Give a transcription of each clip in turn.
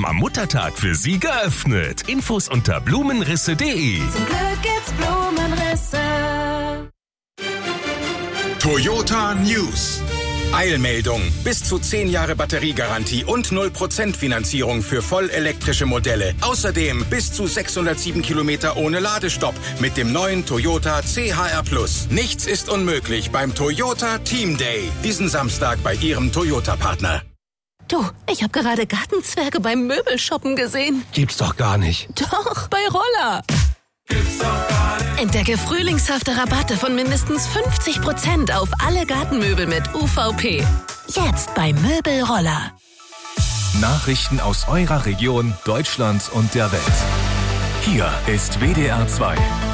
am Muttertag für Sie geöffnet. Infos unter blumenrisse.de. Zum Glück gibt's Blumenrisse. Toyota News. Eilmeldung. Bis zu 10 Jahre Batteriegarantie und 0% Finanzierung für vollelektrische Modelle. Außerdem bis zu 607 Kilometer ohne Ladestopp mit dem neuen Toyota CHR+. Nichts ist unmöglich beim Toyota Team Day. Diesen Samstag bei Ihrem Toyota-Partner. Du, ich habe gerade Gartenzwerge beim Möbelshoppen gesehen. Gibt's doch gar nicht. Doch, bei Roller. Gibt's doch gar nicht. Entdecke frühlingshafte Rabatte von mindestens 50% auf alle Gartenmöbel mit UVP. Jetzt bei Möbelroller. Nachrichten aus eurer Region, Deutschland und der Welt. Hier ist WDR 2.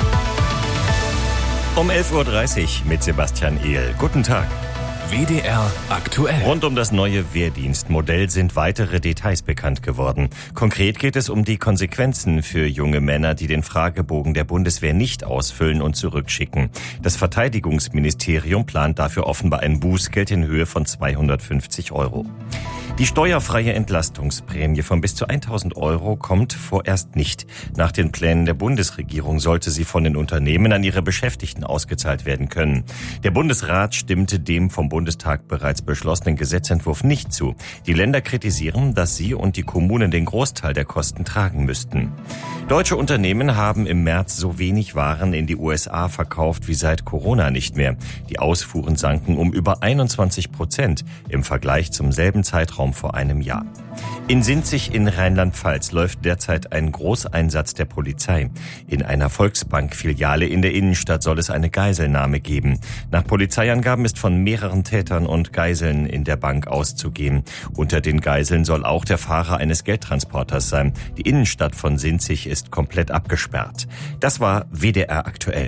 Um 11.30 Uhr mit Sebastian Ehl. Guten Tag. WDR aktuell. Rund um das neue Wehrdienstmodell sind weitere Details bekannt geworden. Konkret geht es um die Konsequenzen für junge Männer, die den Fragebogen der Bundeswehr nicht ausfüllen und zurückschicken. Das Verteidigungsministerium plant dafür offenbar ein Bußgeld in Höhe von 250 €. Die steuerfreie Entlastungsprämie von bis zu 1.000 € kommt vorerst nicht. Nach den Plänen der Bundesregierung sollte sie von den Unternehmen an ihre Beschäftigten ausgezahlt werden können. Der Bundesrat stimmte dem vom Bundestag bereits beschlossenen Gesetzentwurf nicht zu. Die Länder kritisieren, dass sie und die Kommunen den Großteil der Kosten tragen müssten. Deutsche Unternehmen haben im März so wenig Waren in die USA verkauft wie seit Corona nicht mehr. Die Ausfuhren sanken um über 21% im Vergleich zum selben Zeitraum vor einem Jahr. In Sinzig in Rheinland-Pfalz läuft derzeit ein Großeinsatz der Polizei. In einer Volksbank-Filiale in der Innenstadt soll es eine Geiselnahme geben. Nach Polizeiangaben ist von mehreren Tätern und Geiseln in der Bank auszugehen. Unter den Geiseln soll auch der Fahrer eines Geldtransporters sein. Die Innenstadt von Sinzig ist komplett abgesperrt. Das war WDR aktuell.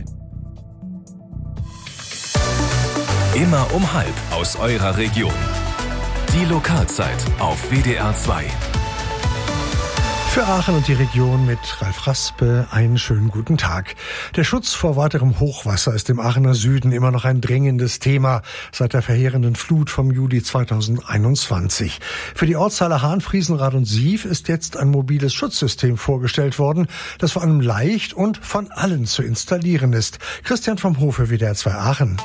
Immer um 12 aus eurer Region. Die Lokalzeit auf WDR 2. Für Aachen und die Region mit Ralf Raspe einen schönen guten Tag. Der Schutz vor weiterem Hochwasser ist im Aachener Süden immer noch ein dringendes Thema seit der verheerenden Flut vom Juli 2021. Für die Ortsteile Hahn, Friesenrath und Sief ist jetzt ein mobiles Schutzsystem vorgestellt worden, das vor allem leicht und von allen zu installieren ist. Christian vom Hofe, WDR 2 Aachen.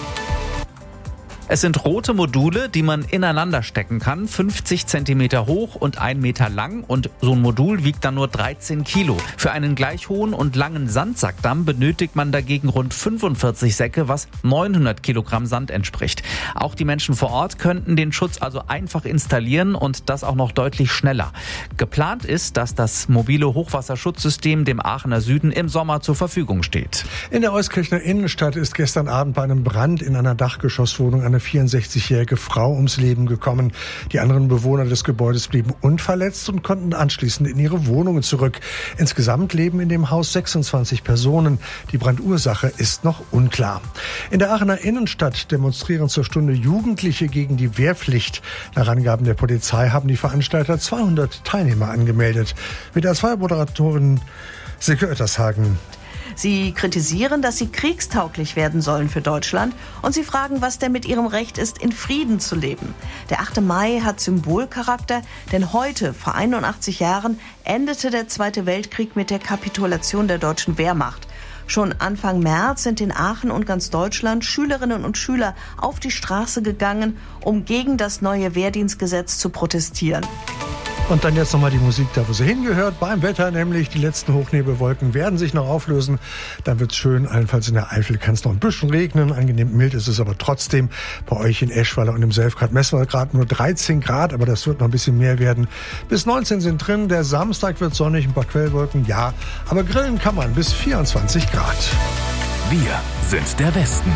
Es sind rote Module, die man ineinander stecken kann, 50 Zentimeter hoch und 1 Meter lang, und so ein Modul wiegt dann nur 13 Kilo. Für einen gleich hohen und langen Sandsackdamm benötigt man dagegen rund 45 Säcke, was 900 Kilogramm Sand entspricht. Auch die Menschen vor Ort könnten den Schutz also einfach installieren und das auch noch deutlich schneller. Geplant ist, dass das mobile Hochwasserschutzsystem dem Aachener Süden im Sommer zur Verfügung steht. In der Euskirchener Innenstadt ist gestern Abend bei einem Brand in einer Dachgeschosswohnung eine 64-jährige Frau ums Leben gekommen. Die anderen Bewohner des Gebäudes blieben unverletzt und konnten anschließend in ihre Wohnungen zurück. Insgesamt leben in dem Haus 26 Personen. Die Brandursache ist noch unklar. In der Aachener Innenstadt demonstrieren zur Stunde Jugendliche gegen die Wehrpflicht. Nach Angaben der Polizei haben die Veranstalter 200 Teilnehmer angemeldet. Mit der Moderatorin Silke Oettershagen. Sie kritisieren, dass sie kriegstauglich werden sollen für Deutschland, und sie fragen, was denn mit ihrem Recht ist, in Frieden zu leben. Der 8. Mai hat Symbolcharakter, denn heute, vor 81 Jahren, endete der Zweite Weltkrieg mit der Kapitulation der deutschen Wehrmacht. Schon Anfang März sind in Aachen und ganz Deutschland Schülerinnen und Schüler auf die Straße gegangen, um gegen das neue Wehrdienstgesetz zu protestieren. Und dann jetzt nochmal die Musik da, wo sie hingehört. Beim Wetter nämlich, die letzten Hochnebelwolken werden sich noch auflösen. Dann wird's schön, allenfalls in der Eifel kann es noch ein bisschen regnen. Angenehm mild ist es aber trotzdem. Bei euch in Eschweiler und im Selfgrad messen wir gerade nur 13 Grad, aber das wird noch ein bisschen mehr werden. Bis 19 sind drin, der Samstag wird sonnig, ein paar Quellwolken, ja. Aber grillen kann man bis 24 Grad. Wir sind der Westen.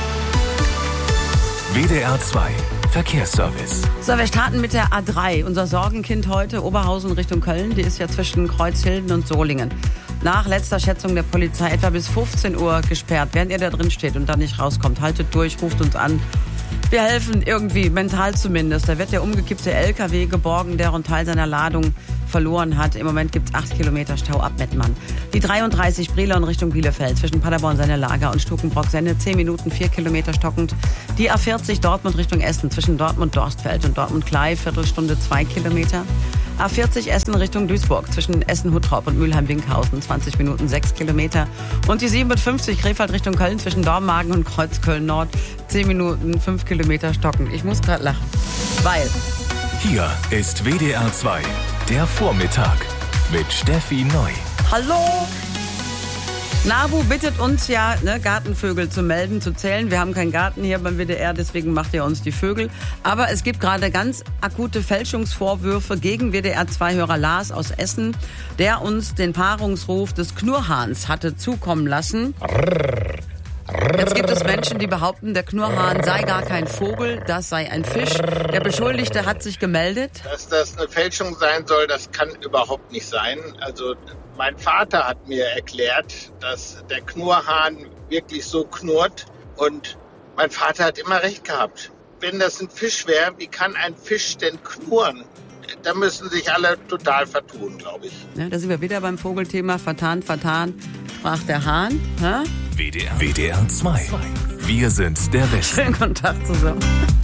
WDR 2 Verkehrsservice. So, wir starten mit der A3. Unser Sorgenkind heute, Oberhausen Richtung Köln. Die ist ja zwischen Kreuzhilden und Solingen. Nach letzter Schätzung der Polizei etwa bis 15 Uhr gesperrt. Während ihr da drin steht und da nicht rauskommt, haltet durch, ruft uns an. Wir helfen irgendwie, mental zumindest. Da wird der umgekippte LKW geborgen, der einen Teil seiner Ladung verloren hat. Im Moment gibt es 8 Kilometer Stau ab Mettmann. Die 33 Brilon Richtung Bielefeld zwischen Paderborn Sennelager und Stukenbrock-Senne 10 Minuten 4 Kilometer stockend. Die A40 Dortmund Richtung Essen zwischen Dortmund-Dorstfeld und Dortmund-Klei Viertelstunde 2 Kilometer. A40 Essen Richtung Duisburg zwischen Essen-Huttrop und Mülheim-Winkhausen 20 Minuten 6 Kilometer. Und die 57 Krefeld Richtung Köln zwischen Dormagen und Kreuzköln-Nord 10 Minuten 5 Kilometer stocken. Ich muss gerade lachen, weil... Hier ist WDR 2, der Vormittag mit Steffi Neu. Hallo! NABU bittet uns ja, Gartenvögel zu melden, zu zählen. Wir haben keinen Garten hier beim WDR, deswegen macht ihr uns die Vögel. Aber es gibt gerade ganz akute Fälschungsvorwürfe gegen WDR-2-Hörer Lars aus Essen, der uns den Paarungsruf des Knurrhahns hatte zukommen lassen. Jetzt gibt es Menschen, die behaupten, der Knurrhahn sei gar kein Vogel, das sei ein Fisch. Der Beschuldigte hat sich gemeldet. Dass das eine Fälschung sein soll, das kann überhaupt nicht sein. Also mein Vater hat mir erklärt, dass der Knurrhahn wirklich so knurrt. Und mein Vater hat immer recht gehabt. Wenn das ein Fisch wäre, wie kann ein Fisch denn knurren? Da müssen sich alle total vertun, glaube ich. Ja, da sind wir wieder beim Vogelthema. Vertan, sprach der Hahn. WDR 2. Wir sind der Westen. Schönen guten Tag zusammen.